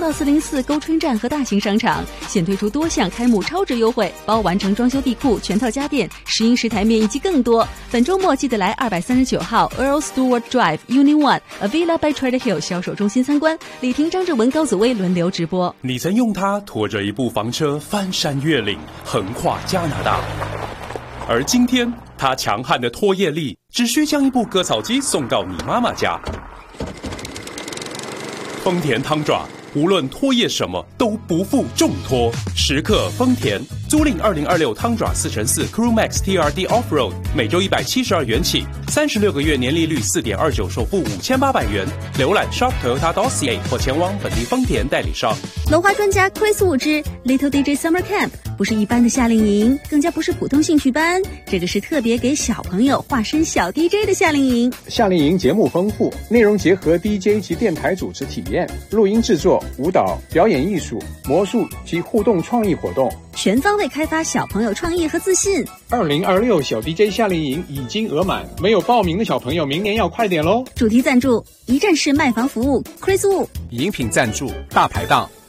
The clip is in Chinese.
乐404沟春站和大型商场，现推出多项开幕超值优惠，包完成装修地库、全套家电、10英石台面以及更多。本周末记得来239号 Earl Stewart Drive Unit 1 A Villa by Trader Hill 销售中心参观，李婷、张志文、高子威轮流直播。 你曾用它拖着一部房车翻山越岭，横跨加拿大，而今天它强悍的拖曳力只需将一部割草机送到你妈妈家。丰田汤爪，无论拖曳什么都不负重拖，时刻丰田。租赁2026汤爪4x4 Crew Max TRD Offroad， 每周172元起，36个月年利率4.29%，首付5800元。浏览 shop.toyota.ca 或前往本地丰田代理商。 文化专家 Chris Wu 之 Little DJ Summer Camp， 不是一般的夏令营，更加不是普通兴趣班，这个是特别给小朋友化身小 DJ 的夏令营。 夏令营节目丰富，内容结合 DJ 及电台主持体验、录音制作、舞蹈、表演艺术、魔术及互动创意活动， 全方位开发小朋友创意和自信。 2026小 DJ 夏令营已经额满，没有报名的小朋友明年要快点咯。 主题赞助一站式卖房服务 Chris Wu， 饮品赞助大排档